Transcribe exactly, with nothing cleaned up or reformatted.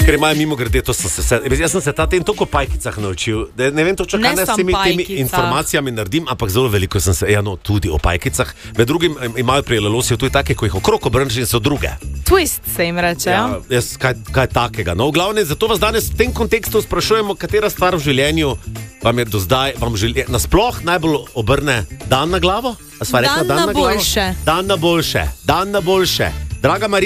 Ker imajo mimo grede, to sem se vse, jaz sem se ta tem toliko pajkicah naučil, da ne vem točno, kaj Ne s samo temi temi pajkicah. informacijami naredim, ampak zelo veliko sem se, ja no, tudi o pajkicah. Med drugim im- imajo pri lelosiju tudi take, ko jih okrog obrneš in so druge. Twist se jim reče. Ja, jaz, kaj, kaj takega. No, v glavnem, zato vas danes v tem kontekstu sprašujemo, katera stvar v življenju vam je do zdaj, vam želi, nasploh najbolj obrne dan na glavo? A sva rekla, Dan na glavo? boljše. Dan na boljše. Dan na boljše. Draga Marija.